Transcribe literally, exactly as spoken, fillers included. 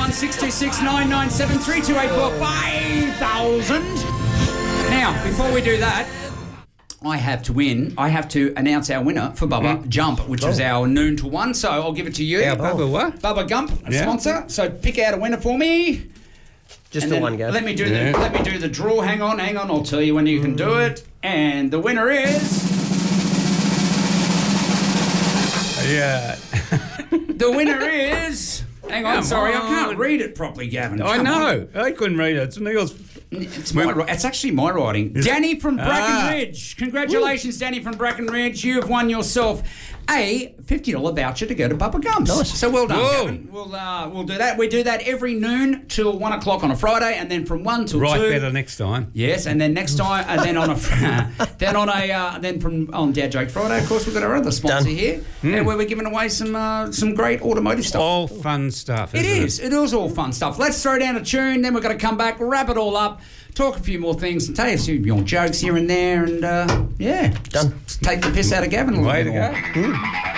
one six two six nine nine seven three two eight four five thousand. Now, before we do that, I have to win. I have to announce our winner for Bubba mm. Jump, which was our noon to one. So I'll give it to you. Our Bubba what? Bubba Gump, a yeah. sponsor. So pick out a winner for me. Just and the one, Gav. Let me do yeah. the let me do the draw. Hang on, hang on. I'll tell you when you can do it. And the winner is. Yeah. The winner is. Hang on, Come sorry, on. I can't read it properly, Gavin. I Come know. on. I couldn't read it. It's Neil's. It's, my, it's actually my writing. Danny from Brackenridge. Ah. Congratulations, Woo. Danny from Brackenridge. You have won yourself a fifty dollars voucher to go to Bubba Gumps. Nice. So well done, Whoa. Gavin. We'll, uh, we'll do that. We do that every noon till one o'clock on a Friday, and then from one till Right, two. better next time. Yes, and then next time, and then on a, then on a, uh, then from on Dad Joke Friday, of course, we've got our other sponsor Done. here, Mm. uh, where we're giving away some uh, some great automotive stuff. All fun stuff. It isn't is. It is all fun stuff. Let's throw down a tune, then we're going to come back, wrap it all up, talk a few more things, and tell you a few more jokes here and there, and uh, yeah, Done. Just take the piss out of Gavin a little Way bit to more. go. Mm.